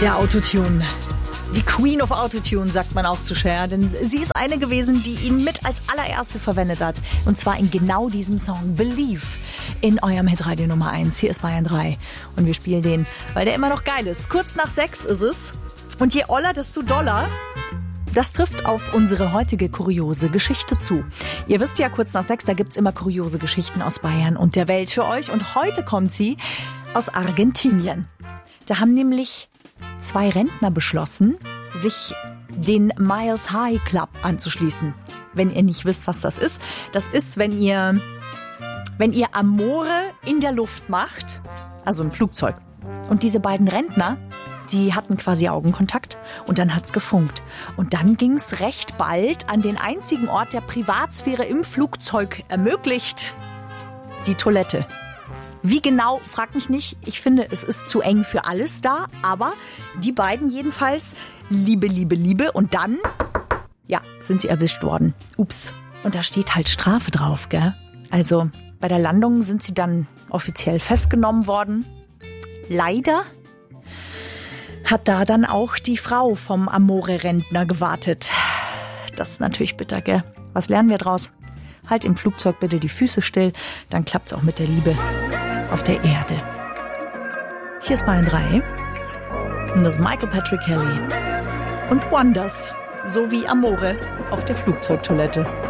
Der Autotune. Die Queen of Autotune, sagt man auch zu Cher, denn sie ist eine gewesen, die ihn mit als allererste verwendet hat. Und zwar in genau diesem Song, Believe, in eurem Hitradio Nummer 1. Hier ist Bayern 3 und wir spielen den, weil der immer noch geil ist. Kurz nach 6 ist es und je oller, desto doller. Das trifft auf unsere heutige kuriose Geschichte zu. Ihr wisst ja, kurz nach 6, da gibt's immer kuriose Geschichten aus Bayern und der Welt für euch. Und heute kommt sie aus Argentinien. Da haben nämlich 2 Rentner beschlossen, sich den Miles High Club anzuschließen. Wenn ihr nicht wisst, was das ist, wenn ihr Amore in der Luft macht, also im Flugzeug. Und diese beiden Rentner, die hatten quasi Augenkontakt und dann hat's gefunkt. Und dann ging's recht bald an den einzigen Ort, der Privatsphäre im Flugzeug ermöglicht, die Toilette. Wie genau, frag mich nicht. Ich finde, es ist zu eng für alles da. Aber die beiden jedenfalls, Liebe. Und dann, ja, sind sie erwischt worden. Ups. Und da steht halt Strafe drauf, gell? Also bei der Landung sind sie dann offiziell festgenommen worden. Leider hat da dann auch die Frau vom Amore-Rentner gewartet. Das ist natürlich bitter, gell? Was lernen wir draus? Halt im Flugzeug bitte die Füße still, dann klappt's auch mit der Liebe auf der Erde. Hier ist Bayern 3 und das ist Michael Patrick Kelly und Wonders sowie Amore auf der Flugzeugtoilette.